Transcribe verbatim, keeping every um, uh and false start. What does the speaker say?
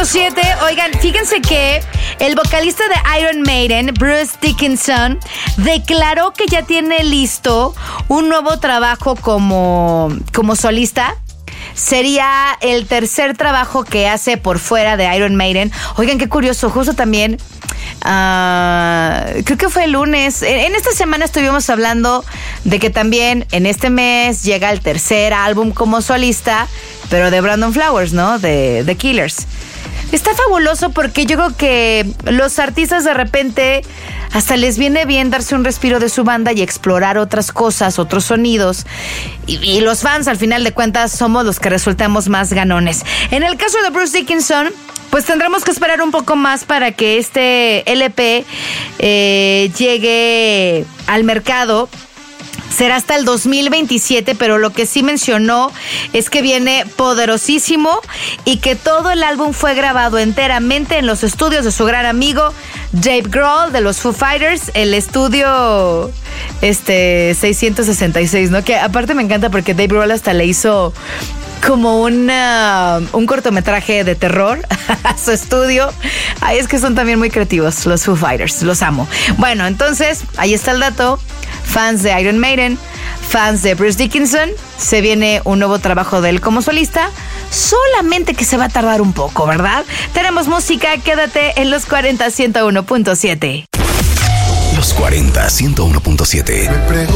punto siete. Oigan, fíjense que el vocalista de Iron Maiden, Bruce Dickinson, declaró que ya tiene listo un nuevo trabajo como, como solista. Sería el tercer trabajo que hace por fuera de Iron Maiden. Oigan, qué curioso, justo también, uh, creo que fue el lunes, en, en esta semana estuvimos hablando de que también en este mes llega el tercer álbum como solista, pero de Brandon Flowers, ¿no? De The Killers. Está fabuloso porque yo creo que los artistas de repente hasta les viene bien darse un respiro de su banda y explorar otras cosas, otros sonidos. Y, y los fans, al final de cuentas, somos los que resultamos más ganones. En el caso de Bruce Dickinson, pues tendremos que esperar un poco más para que este L P eh, llegue al mercado. Será hasta el dos mil veintisiete, pero lo que sí mencionó es que viene poderosísimo y que todo el álbum fue grabado enteramente en los estudios de su gran amigo Dave Grohl de los Foo Fighters, el estudio este seiscientos sesenta y seis, ¿no? Que aparte me encanta porque Dave Grohl hasta le hizo como una, un cortometraje de terror a su estudio. Ay, es que son también muy creativos los Foo Fighters, los amo. Bueno, entonces, ahí está el dato. Fans de Iron Maiden, fans de Bruce Dickinson, se viene un nuevo trabajo de él como solista, solamente que se va a tardar un poco, ¿verdad? Tenemos música, quédate en Los cuarenta ciento uno punto siete. Los cuarenta ciento uno punto siete.